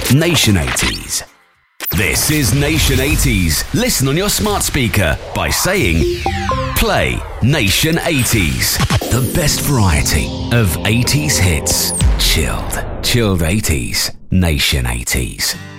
Nation 80s. This is Nation 80s. Listen on your smart speaker by saying, play Nation 80s. The best variety of 80s hits. Chilled 80s. Nation 80s.